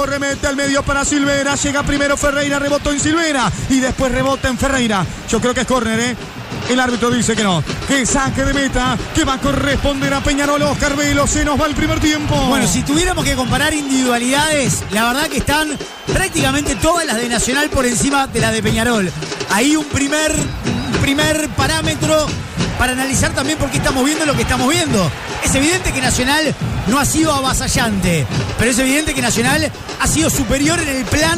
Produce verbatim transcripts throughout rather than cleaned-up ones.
Remete al medio para Silvera, llega primero Ferreira, rebotó en Silvera y después rebota en Ferreira. Yo creo que es córner, ¿eh? El árbitro dice que no, que saque de meta, que va a corresponder a Peñarol. Oscar Velo, se nos va el primer tiempo. Bueno, si tuviéramos que comparar individualidades, la verdad que están prácticamente todas las de Nacional por encima de las de Peñarol. Ahí un primer, un primer parámetro para analizar también por qué estamos viendo lo que estamos viendo. Es evidente que Nacional no ha sido avasallante, pero es evidente que Nacional ha sido superior en el plan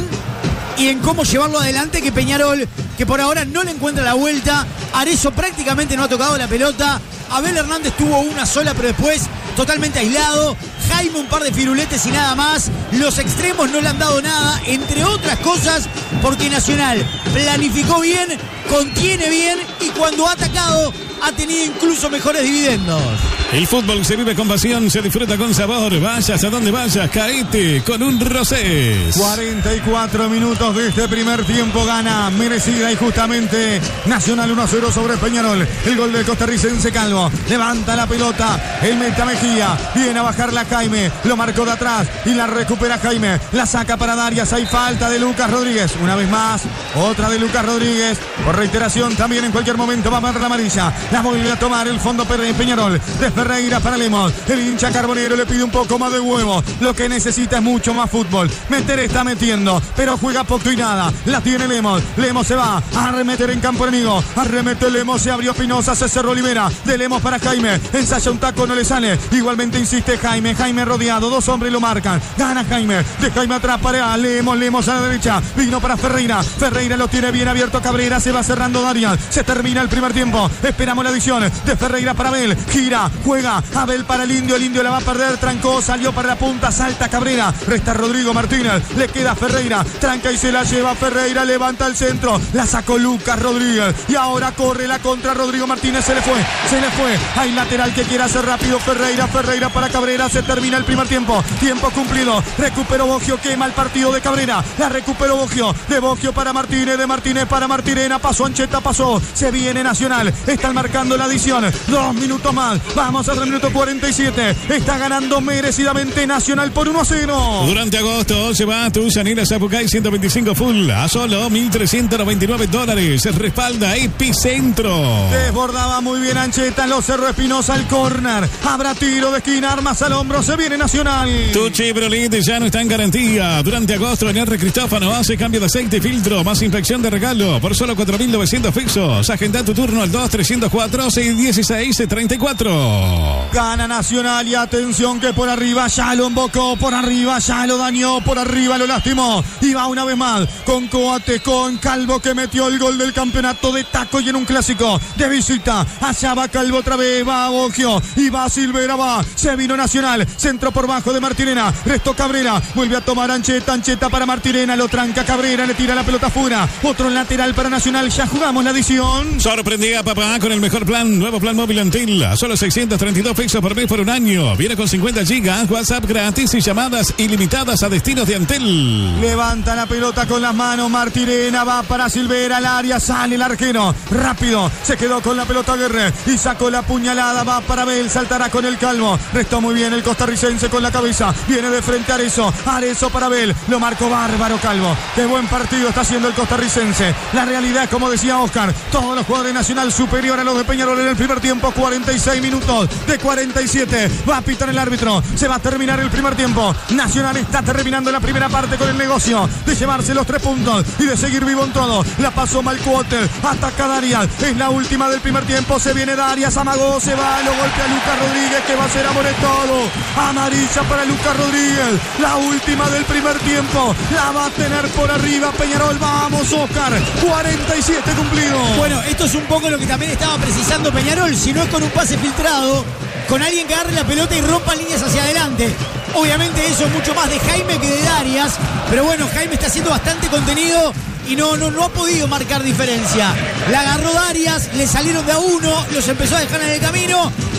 y en cómo llevarlo adelante que Peñarol, que por ahora no le encuentra la vuelta. Arezzo prácticamente no ha tocado la pelota. Abel Hernández tuvo una sola, pero después totalmente aislado. Jaime un par de firuletes y nada más. Los extremos no le han dado nada, entre otras cosas porque Nacional planificó bien, contiene bien y cuando ha atacado ha tenido incluso mejores dividendos. El fútbol se vive con pasión, se disfruta con sabor. Vayas a donde vayas, caete con un Rosés. cuarenta y cuatro minutos de este primer tiempo. Gana merecida y justamente Nacional uno a cero sobre Peñarol. El gol del costarricense Calvo. Levanta la pelota. El meta Mejía. Viene a bajarla Jaime. Lo marcó de atrás y la recupera Jaime. La saca para Darias. Hay falta de Lucas Rodríguez. Una vez más. Otra de Lucas Rodríguez. Por reiteración también en cualquier momento va a ver la amarilla. La vuelve a tomar el fondo Peñarol. De Ferreira para Lemos. El hincha Carbonero le pide un poco más de huevo. Lo que necesita es mucho más fútbol. Meter está metiendo, pero juega poco y nada. La tiene Lemos. Lemos se va a remeter en campo enemigo. Arremete Lemos. Se abrió Pinoza. Se cerró Olivera. De Lemos para Jaime. Ensaya un taco. No le sale. Igualmente insiste Jaime. Jaime rodeado. Dos hombres lo marcan. Gana Jaime. De Jaime atrás para Lemos. Lemos a la derecha. Vino para Ferreira. Ferreira lo tiene bien abierto. Cabrera. Se va cerrando Darian. Se termina el primer tiempo. Esperamos la adición de Ferreira para Abel. Gira. Juega. Abel para el Indio. El Indio la va a perder. Trancó. Salió para la punta. Salta Cabrera. Resta Rodrigo Martínez. Le queda Ferreira. Tranca y se la lleva Ferreira. Levanta el centro. La sacó Lucas Rodríguez. Y ahora corre la contra Rodrigo Martínez. Se le fue. Se le fue. Hay lateral que quiere hacer rápido Ferreira. Ferreira para Cabrera. Se termina el primer tiempo. Tiempo cumplido. Recuperó Boggio. Quema el partido de Cabrera. La recuperó Boggio. De Boggio para Martínez. De Martínez para Martirena. Pasó Ancheta. Pasó. Se viene Nacional. Están marcando la adición. Dos minutos más. Vamos al minuto cuarenta y siete. Está ganando merecidamente Nacional por uno a cero. Durante agosto se va tu Yanira Zapucay ciento veinticinco full a solo mil trescientos noventa y nueve dólares. Se respalda Epicentro. Desbordaba muy bien Ancheta. Lo cerró Espinosa al córner. Habrá tiro de esquina. Armas al hombro. Se viene Nacional. Tu Chevrolet ya no está en garantía. Durante agosto en R. Cristófano hace cambio de aceite y filtro. Más inspección de regalo por solo cuatro mil novecientos pesos. Agenda tu turno al dos trescientos cuatro seiscientos dieciséis treinta y cuatro. Gana Nacional y atención que por arriba ya lo embocó, por arriba ya lo dañó, por arriba lo lastimó. Y va una vez más con Coate, con Calvo que metió el gol del campeonato de taco y en un clásico de visita. Allá va Calvo otra vez, va Boggio y va Silvera, va. Se vino Nacional, centro por bajo de Martirena, restó Cabrera, vuelve a tomar Ancheta, Ancheta para Martirena, lo tranca Cabrera, le tira la pelota afuera. Otro lateral para Nacional, ya jugamos la adición. Sorprendí a papá con el mejor plan, nuevo plan móvil Antel, a solo seiscientos treinta y dos pesos por mes por un año. Viene con cincuenta gigas, WhatsApp gratis y llamadas ilimitadas a destinos de Antel. Levanta la pelota con las manos Martirena, va para Silvera al área, sale el arquero, rápido, se quedó con la pelota Guerre y sacó la puñalada, va para Abel, saltará con el Calvo, restó muy bien el costarricense con la cabeza, viene de frente a Arezzo, Arezzo para Abel, lo marcó bárbaro Calvo, qué buen partido está haciendo el costarricense. La realidad, como decía Oscar, todos los jugadores de Nacional superior a los de Peñarol en el primer tiempo, cuarenta y seis minutos de cuarenta y siete, va a pitar el árbitro, se va a terminar el primer tiempo. Nacional está terminando la primera parte con el negocio de llevarse los tres puntos y de seguir vivo en todo. La pasó Malcuote, ataca Darias, es la última del primer tiempo, se viene Darias, amagó, se va, lo golpea Lucas Rodríguez que va a ser amonestado. Amarilla para Lucas Rodríguez, la última del primer tiempo, la va a tener por arriba Peñarol. Vamos Oscar, cuarenta y siete cumplido. Bueno, esto es un poco lo que también estaba precisando Peñarol, si no es con un pase filtrado, con alguien que agarre la pelota y rompa líneas hacia adelante. Obviamente eso es mucho más de Jaime que de Darias, pero bueno, Jaime está haciendo bastante contenido y no, no, no ha podido marcar diferencia. La agarró Darias, le salieron de a uno, los empezó a dejar en el camino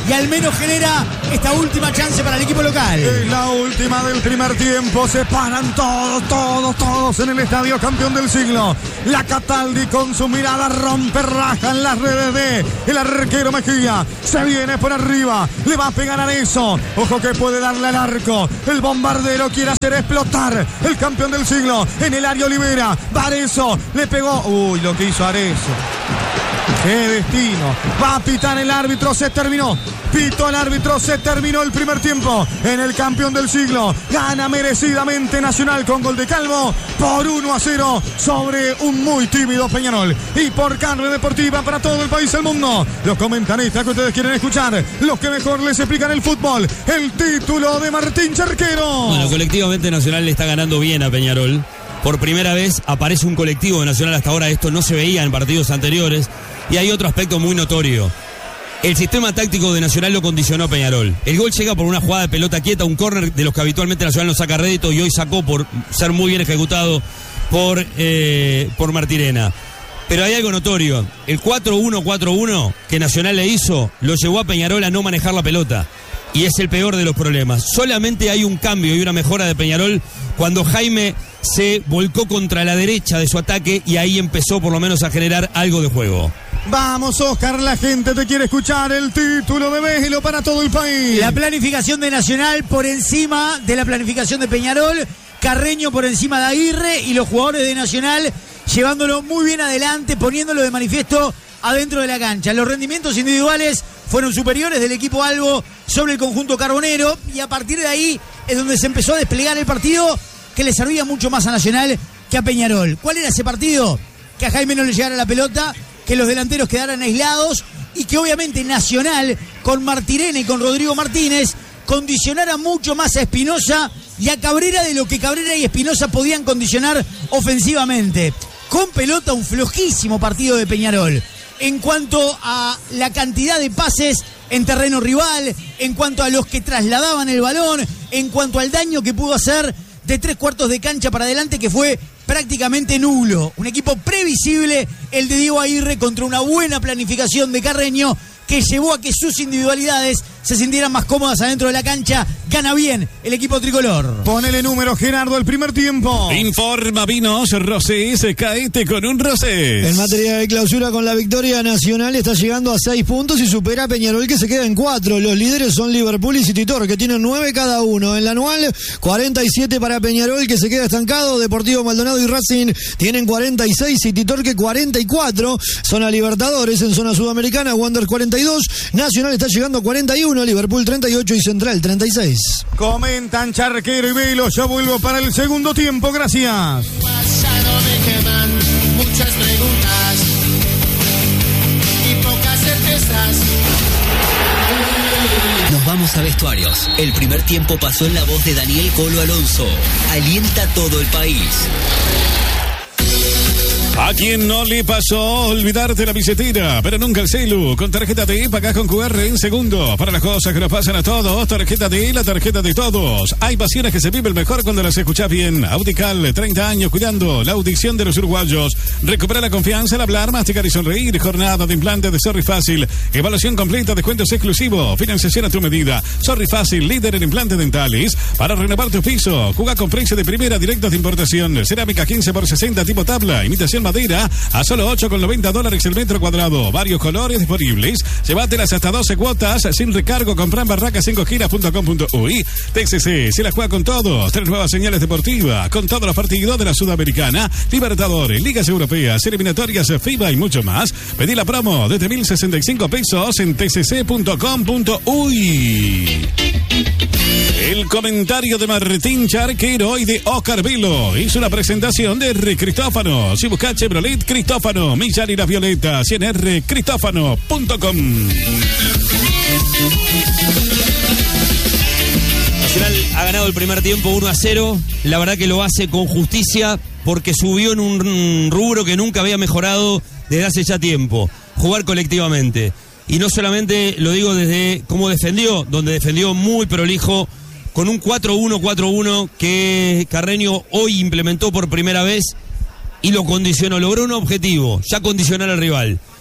y al menos genera esta última chance para el equipo local. Es la última del primer tiempo. Se paran todos, todos, todos en el estadio campeón del siglo. La Cataldi con su mirada rompe, raja en las redes de el arquero Mejía. Se viene por arriba, le va a pegar a Arezzo. Ojo que puede darle al arco. El bombardero quiere hacer explotar el campeón del siglo en el área Olivera. Va Arezzo, le pegó. Uy, lo que hizo Arezzo. ¡Qué destino! Va a pitar el árbitro, se terminó. Pito el árbitro, se terminó el primer tiempo en el campeón del siglo. Gana merecidamente Nacional con gol de Calvo por uno a cero sobre un muy tímido Peñarol. Y por Carne Deportiva para todo el país y el mundo. Los comentaristas que ustedes quieren escuchar, los que mejor les explican el fútbol. El título de Martín Charquero. Bueno, colectivamente Nacional le está ganando bien a Peñarol. Por primera vez aparece un colectivo de Nacional. Hasta ahora esto no se veía en partidos anteriores. Y hay otro aspecto muy notorio. El sistema táctico de Nacional lo condicionó Peñarol. El gol llega por una jugada de pelota quieta, un córner de los que habitualmente Nacional no saca rédito y hoy sacó por ser muy bien ejecutado por, eh, por Martirena. Pero hay algo notorio. El cuatro uno cuatro uno que Nacional le hizo lo llevó a Peñarol a no manejar la pelota. Y es el peor de los problemas. Solamente hay un cambio y una mejora de Peñarol cuando Jaime se volcó contra la derecha de su ataque y ahí empezó por lo menos a generar algo de juego. Vamos, Oscar, la gente te quiere escuchar. El título de Vélez para todo el país. La planificación de Nacional por encima de la planificación de Peñarol. Carreño por encima de Aguirre y los jugadores de Nacional llevándolo muy bien adelante, poniéndolo de manifiesto adentro de la cancha. Los rendimientos individuales fueron superiores del equipo Albo sobre el conjunto carbonero y a partir de ahí es donde se empezó a desplegar el partido que le servía mucho más a Nacional que a Peñarol. ¿Cuál era ese partido? Que a Jaime no le llegara la pelota, que los delanteros quedaran aislados y que obviamente Nacional con Martirena y con Rodrigo Martínez condicionara mucho más a Espinosa y a Cabrera de lo que Cabrera y Espinosa podían condicionar ofensivamente. Con pelota un flojísimo partido de Peñarol. En cuanto a la cantidad de pases en terreno rival, en cuanto a los que trasladaban el balón, en cuanto al daño que pudo hacer de tres cuartos de cancha para adelante, que fue prácticamente nulo. Un equipo previsible, el de Diego Aguirre, contra una buena planificación de Carreño, que llevó a que sus individualidades se sintieran más cómodas adentro de la cancha. Gana bien el equipo tricolor. Ponele número, Gerardo, el primer tiempo. Informa Vinos Rosés, caete con un Rosés. En materia de clausura, con la victoria Nacional está llegando a seis puntos y supera a Peñarol, que se queda en cuatro. Los líderes son Liverpool y City Torque, que tienen nueve cada uno. En la anual, cuarenta y siete para Peñarol, que se queda estancado. Deportivo Maldonado y Racing tienen cuarenta y seis, City Torque cuarenta y cuatro. Zona Libertadores, en zona sudamericana, Wanderers cuarenta y dos, Nacional está llegando a cuarenta y uno, Liverpool treinta y ocho y Central treinta y seis. Comentan Charquero y Velo, yo vuelvo para el segundo tiempo, gracias. Pasado me queman muchas preguntas y pocas certezas. Nos vamos a vestuarios. El primer tiempo pasó en la voz de Daniel Colo Alonso. Alienta todo el país. A quien no le pasó olvidarte la billetera, pero nunca el celu. Con tarjeta T, pagás con Q R en segundo. Para las cosas que nos pasan a todos, tarjeta T, la tarjeta de todos. Hay pasiones que se viven mejor cuando las escuchás bien. Audical, treinta años cuidando la audición de los uruguayos. Recupera la confianza al hablar, masticar y sonreír. Jornada de implantes de Sorry Fácil. Evaluación completa, descuentos exclusivos. Financiación a tu medida. Sorry Fácil, líder en implantes dentales. Para renovar tu piso, juega con precio de primera, directos de importación. Cerámica quince por sesenta tipo tabla. Imitación madera a solo ocho con noventa dólares el metro cuadrado. Varios colores disponibles. Llévatelas hasta doce cuotas sin recargo. Comprá en barraca cinco giras punto com punto uy. T C C se la juega con todos. Tres nuevas señales deportivas con todos los partidos de la Sudamericana, Libertadores, Ligas Europeas, eliminatorias, FIBA y mucho más. Pedí la promo desde mil sesenta y cinco pesos en t c c punto com punto uy. El comentario de Martín Charquero y de Oscar Velo. Hizo una presentación de R. Cristófano. Si buscás Chevrolet Cristófano, Millán y las Violetas, y en r cristófano punto com. Nacional ha ganado el primer tiempo uno a cero. La verdad que lo hace con justicia porque subió en un rubro que nunca había mejorado desde hace ya tiempo. Jugar colectivamente. Y no solamente lo digo desde cómo defendió, donde defendió muy prolijo, con un cuatro uno cuatro uno que Carreño hoy implementó por primera vez y lo condicionó, logró un objetivo, ya condicionar al rival.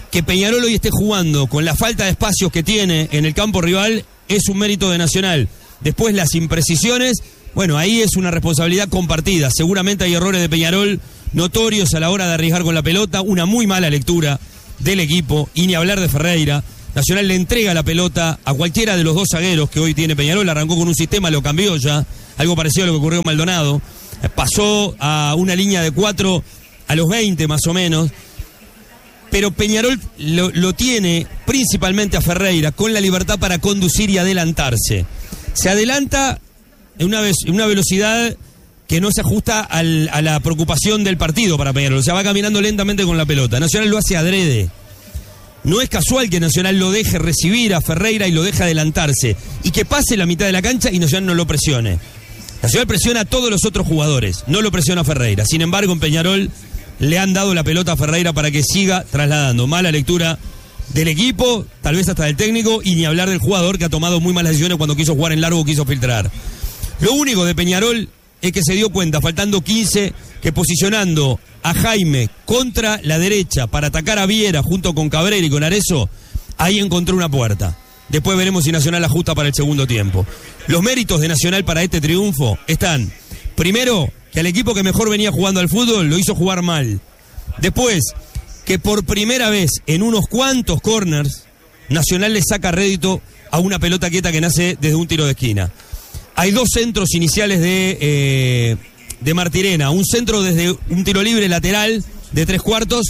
que Peñarol hoy esté jugando con la falta de espacios que tiene en el campo rival es un mérito de Nacional. Después las imprecisiones, bueno, ahí es una responsabilidad compartida. Seguramente hay errores de Peñarol notorios a la hora de arriesgar con la pelota, una muy mala lectura del equipo, y ni hablar de Ferreira. Nacional le entrega la pelota a cualquiera de los dos zagueros que hoy tiene Peñarol, arrancó con un sistema, lo cambió ya, algo parecido a lo que ocurrió con Maldonado, pasó a una línea de cuatro a los veinte más o menos, pero Peñarol lo, lo tiene principalmente a Ferreira con la libertad para conducir y adelantarse. Se adelanta en una, ve- en una velocidad que no se ajusta al, a la preocupación del partido para Peñarol, o sea, va caminando lentamente con la pelota. Nacional lo hace adrede. No es casual que Nacional lo deje recibir a Ferreira y lo deje adelantarse, y que pase la mitad de la cancha y Nacional no lo presione. Nacional presiona a todos los otros jugadores, no lo presiona a Ferreira. Sin embargo, en Peñarol le han dado la pelota a Ferreira para que siga trasladando. Mala lectura del equipo, tal vez hasta del técnico, y ni hablar del jugador, que ha tomado muy malas decisiones cuando quiso jugar en largo, quiso filtrar. Lo único de Peñarol es que se dio cuenta, faltando quince, que posicionando a Jaime contra la derecha para atacar a Viera junto con Cabrera y con Arezzo, ahí encontró una puerta. Después veremos si Nacional ajusta para el segundo tiempo. Los méritos de Nacional para este triunfo están, primero, que al equipo que mejor venía jugando al fútbol lo hizo jugar mal. Después, que por primera vez en unos cuantos corners, Nacional le saca rédito a una pelota quieta que nace desde un tiro de esquina. Hay dos centros iniciales de, eh, de Martirena. Un centro desde un tiro libre lateral de tres cuartos.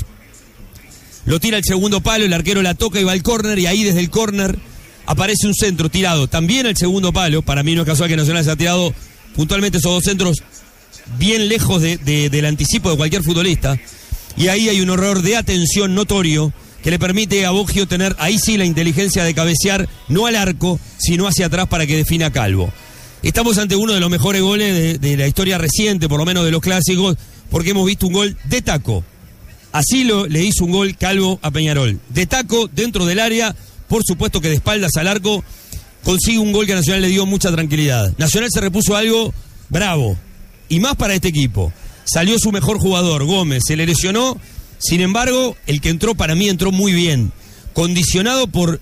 Lo tira el segundo palo, el arquero la toca y va al córner. Y ahí desde el córner aparece un centro tirado también al segundo palo. Para mí no es casual que Nacional se ha tirado puntualmente esos dos centros bien lejos de, de, del anticipo de cualquier futbolista. Y ahí hay un error de atención notorio que le permite a Boggio tener ahí sí la inteligencia de cabecear no al arco, sino hacia atrás para que defina a Calvo. Estamos ante uno de los mejores goles de, de la historia reciente, por lo menos de los clásicos, porque hemos visto un gol de taco. Así lo, le hizo un gol Calvo a Peñarol. De taco, dentro del área, por supuesto que de espaldas al arco, consigue un gol que a Nacional le dio mucha tranquilidad. Nacional se repuso algo bravo, y más para este equipo. Salió su mejor jugador, Gómez, se le lesionó, sin embargo, el que entró para mí entró muy bien. Condicionado por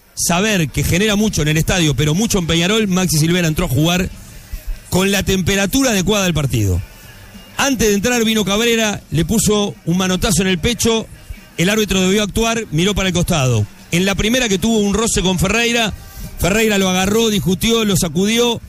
saber que genera mucho en el estadio, pero mucho en Peñarol, Maxi Silvera entró a jugar con la temperatura adecuada del partido. Antes de entrar vino Cabrera, le puso un manotazo en el pecho, el árbitro debió actuar, miró para el costado. En la primera que tuvo un roce con Ferreira, Ferreira lo agarró, discutió, lo sacudió,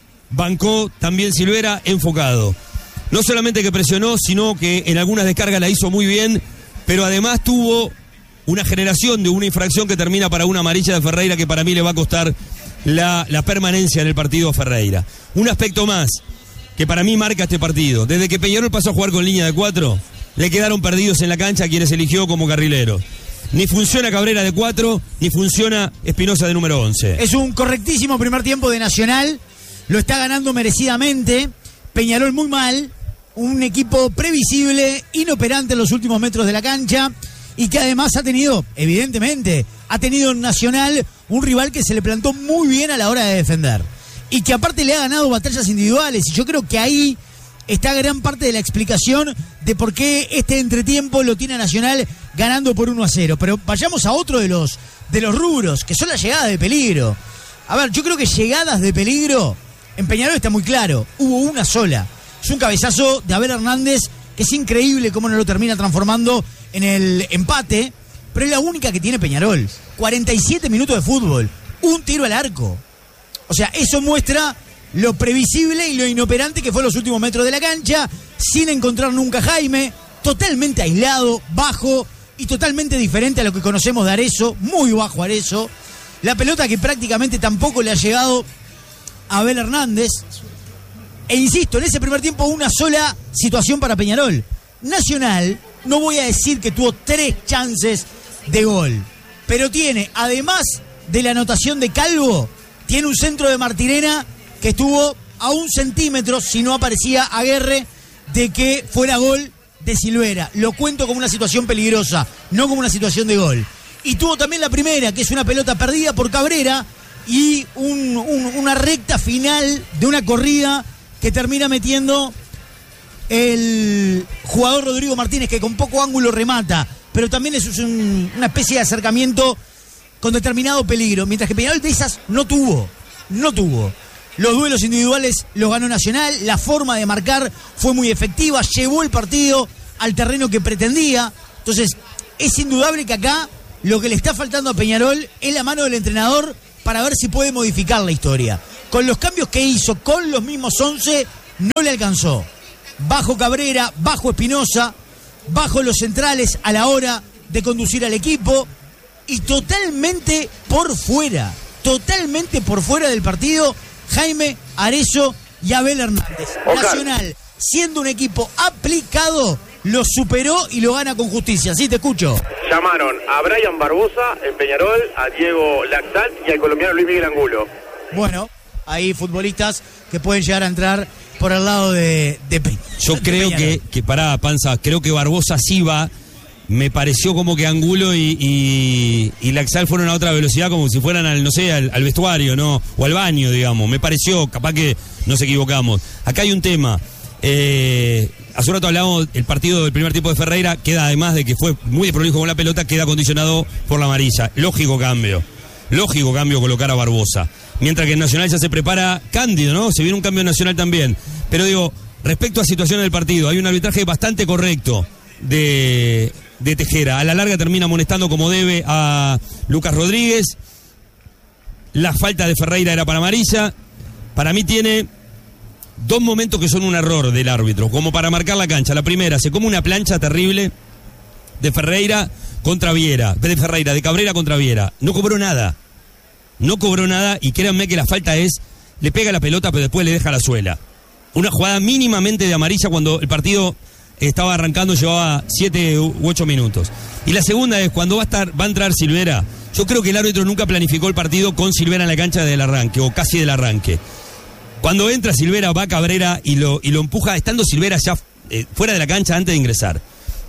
bancó también Silvera enfocado. No solamente que presionó, sino que en algunas descargas la hizo muy bien, pero además tuvo una generación de una infracción que termina para una amarilla de Ferreira que para mí le va a costar la, la permanencia en el partido a Ferreira. Un aspecto más que para mí marca este partido. Desde que Peñarol pasó a jugar con línea de cuatro, le quedaron perdidos en la cancha a quienes eligió como carrileros. Ni funciona Cabrera de cuatro, ni funciona Espinosa de número once. Es un correctísimo primer tiempo de Nacional, lo está ganando merecidamente. Peñarol muy mal, un equipo previsible, inoperante en los últimos metros de la cancha, y que además ha tenido, evidentemente, ha tenido en Nacional un rival que se le plantó muy bien a la hora de defender. Y que aparte le ha ganado batallas individuales. Y yo creo que ahí está gran parte de la explicación de por qué este entretiempo lo tiene Nacional ganando por uno a cero. Pero vayamos a otro de los, de los rubros, que son las llegadas de peligro. A ver, yo creo que llegadas de peligro en Peñarol está muy claro. Hubo una sola. Es un cabezazo de Abel Hernández, que es increíble cómo no lo termina transformando en el empate, pero es la única que tiene Peñarol. cuarenta y siete minutos de fútbol, un tiro al arco. O sea, eso muestra lo previsible y lo inoperante que fue los últimos metros de la cancha, sin encontrar nunca a Jaime, totalmente aislado, bajo y totalmente diferente a lo que conocemos de Arezzo, muy bajo Arezzo. La pelota que prácticamente tampoco le ha llegado a Abel Hernández. E insisto, en ese primer tiempo una sola situación para Peñarol. Nacional, no voy a decir que tuvo tres chances de gol, pero tiene, además de la anotación de Calvo, tiene un centro de Martirena que estuvo a un centímetro, si no aparecía Aguerre, de que fuera gol de Silvera. Lo cuento como una situación peligrosa, no como una situación de gol. Y tuvo también la primera, que es una pelota perdida por Cabrera, y un, un, una recta final de una corrida que termina metiendo el jugador Rodrigo Martínez, que con poco ángulo remata pero también es un, una especie de acercamiento con determinado peligro, mientras que Peñarol de esas no tuvo, no tuvo. Los duelos individuales los ganó Nacional, la forma de marcar fue muy efectiva, llevó el partido al terreno que pretendía. Entonces, es indudable que acá lo que le está faltando a Peñarol es la mano del entrenador para ver si puede modificar la historia. Con los cambios que hizo, con los mismos once, no le alcanzó. Bajo Cabrera, bajo Espinosa, bajo los centrales a la hora de conducir al equipo y totalmente por fuera, totalmente por fuera del partido, Jaime, Arezzo y Abel Hernández. Oscar. Nacional, siendo un equipo aplicado, lo superó y lo gana con justicia. Sí, te escucho. Llamaron a Brian Barbosa en Peñarol, a Diego Lactal y al colombiano Luis Miguel Angulo. Bueno, hay futbolistas que pueden llegar a entrar por el lado de, de Peñarol. Yo de creo Peñarol. que, que pará, Panza, creo que Barbosa sí va. Me pareció como que Angulo y, y, y Laxal fueron a otra velocidad, como si fueran al, no sé, al, al vestuario, ¿no? O al baño, digamos. Me pareció, capaz que nos equivocamos. Acá hay un tema. Eh, hace un rato hablábamos, el partido del primer tiempo de Ferreira queda, además de que fue muy desprolijo con la pelota, queda condicionado por la amarilla. Lógico cambio. Lógico cambio colocar a Barbosa. Mientras que en Nacional ya se prepara Cándido, ¿no? Se viene un cambio en Nacional también. Pero digo, respecto a situaciones del partido, hay un arbitraje bastante correcto de... de Tejera. A la larga termina amonestando como debe a Lucas Rodríguez. La falta de Ferreira era para amarilla. Para mí tiene dos momentos que son un error del árbitro, como para marcar la cancha. La primera, se come una plancha terrible de Ferreira contra Viera, de Ferreira, de Cabrera contra Viera. No cobró nada. No cobró nada y créanme que la falta es, le pega la pelota pero después le deja la suela. Una jugada mínimamente de amarilla cuando el partido estaba arrancando, llevaba siete u ocho minutos. Y la segunda es cuando va a estar, va a entrar Silvera. Yo creo que el árbitro nunca planificó el partido con Silvera en la cancha del arranque, o casi del arranque. Cuando entra Silvera, va Cabrera y lo, y lo empuja, estando Silvera ya eh, fuera de la cancha antes de ingresar.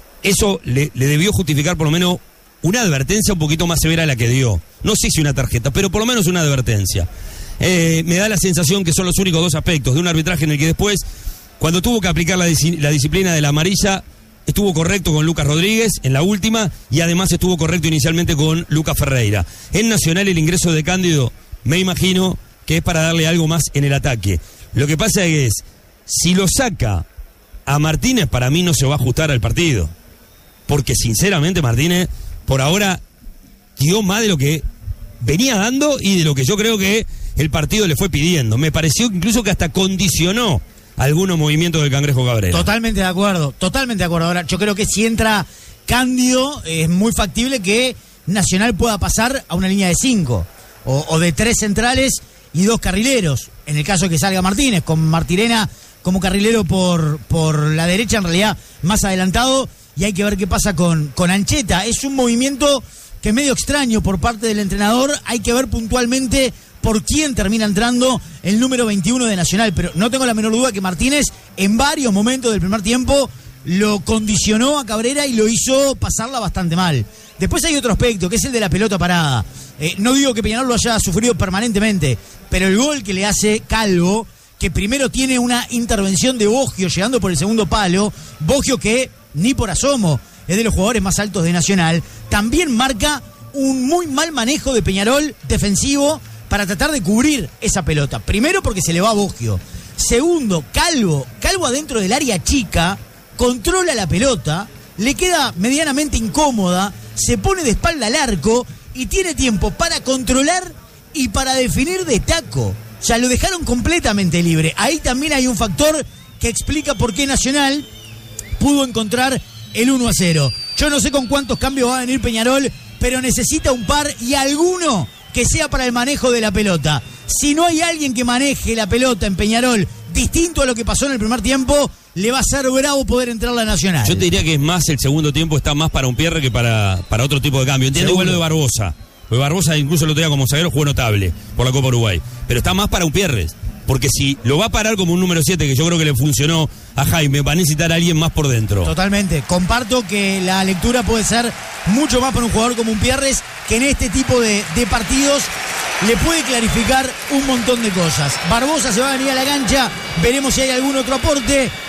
Eso le, le debió justificar por lo menos una advertencia un poquito más severa de la que dio. No sé si una tarjeta, pero por lo menos una advertencia. Eh, me da la sensación que son los únicos dos aspectos de un arbitraje en el que después, cuando tuvo que aplicar la, la disciplina de la amarilla, estuvo correcto con Lucas Rodríguez en la última y además estuvo correcto inicialmente con Lucas Ferreira. En Nacional el ingreso de Cándido, me imagino que es para darle algo más en el ataque. Lo que pasa es, si lo saca a Martínez, para mí no se va a ajustar al partido. Porque sinceramente Martínez, por ahora, dio más de lo que venía dando y de lo que yo creo que el partido le fue pidiendo. Me pareció incluso que hasta condicionó algunos movimientos del Cangrejo Cabrera. Totalmente de acuerdo, totalmente de acuerdo. Ahora, yo creo que si entra Cándido, es muy factible que Nacional pueda pasar a una línea de cinco, o, o de tres centrales y dos carrileros, en el caso de que salga Martínez, con Martirena como carrilero por, por la derecha, en realidad más adelantado, y hay que ver qué pasa con, con Ancheta. Es un movimiento que es medio extraño por parte del entrenador, hay que ver puntualmente por quién termina entrando el número veintiuno de Nacional, pero no tengo la menor duda que Martínez en varios momentos del primer tiempo lo condicionó a Cabrera y lo hizo pasarla bastante mal. Después hay otro aspecto, que es el de la pelota parada. Eh, no digo que Peñarol lo haya sufrido permanentemente, pero el gol que le hace Calvo, que primero tiene una intervención de Boggio llegando por el segundo palo, Boggio que ni por asomo es de los jugadores más altos de Nacional, también marca un muy mal manejo de Peñarol defensivo para tratar de cubrir esa pelota. Primero porque se le va a Boggio. Segundo, Calvo, Calvo adentro del área chica, controla la pelota, le queda medianamente incómoda, se pone de espalda al arco y tiene tiempo para controlar y para definir de taco. O sea, lo dejaron completamente libre. Ahí también hay un factor que explica por qué Nacional pudo encontrar el uno a cero. Yo no sé con cuántos cambios va a venir Peñarol, pero necesita un par y alguno que sea para el manejo de la pelota. Si no hay alguien que maneje la pelota en Peñarol distinto a lo que pasó en el primer tiempo, le va a ser bravo poder entrar a la Nacional. Yo te diría que es más, el segundo tiempo está más para un Pierre que para, para otro tipo de cambio. Entiendo igual lo de Barbosa. Porque Barbosa incluso el otro día como zaguero jugó notable por la Copa Uruguay. Pero está más para un Pierre. Porque si lo va a parar como un número siete, que yo creo que le funcionó a Jaime, va a necesitar a alguien más por dentro. Totalmente. Comparto que la lectura puede ser mucho más para un jugador como un Pierres, que en este tipo de, de partidos le puede clarificar un montón de cosas. Barbosa se va a venir a la cancha, veremos si hay algún otro aporte.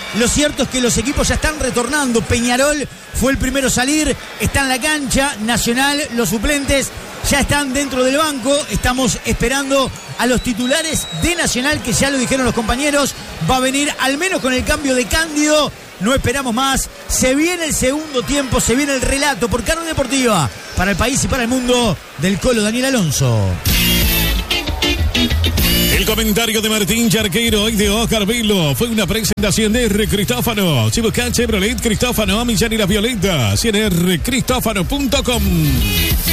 Lo cierto es que los equipos ya están retornando. Peñarol fue el primero a salir, está en la cancha. Nacional, los suplentes ya están dentro del banco. Estamos esperando a los titulares de Nacional, que ya lo dijeron los compañeros. Va a venir al menos con el cambio de Cándido. No esperamos más. Se viene el segundo tiempo, se viene el relato por Carne Deportiva para el país y para el mundo del Colo Daniel Alonso. El comentario de Martín Charquero y de Oscar Vilo fue una presentación de R. Cristófano. Si buscan Chevrolet Cristófano, Millán y las Violetas, en r cristófano punto com.